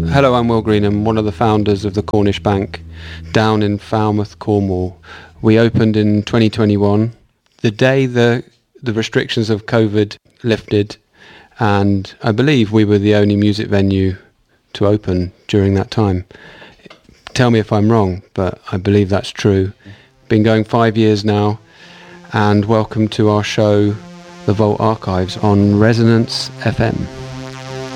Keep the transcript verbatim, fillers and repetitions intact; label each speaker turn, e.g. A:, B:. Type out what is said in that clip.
A: Hello, I'm Will Green. I'm one of the founders of the Cornish Bank down in Falmouth, Cornwall. We opened in twenty twenty-one, the day the the restrictions of COVID lifted, and I believe we were the only music venue to open during that time. Tell me if I'm wrong, but I believe that's true. Been going five years now, and welcome to our show, The Vault Archives, on Resonance F M.